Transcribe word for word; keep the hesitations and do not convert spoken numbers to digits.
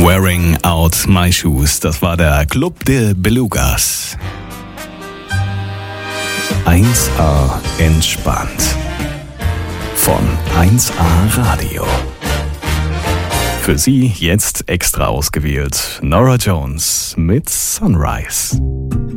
Wearing Out My Shoes, das war der Club de Belugas. eins A entspannt. Von eins A Radio. Für Sie jetzt extra ausgewählt Norah Jones mit Sunrise.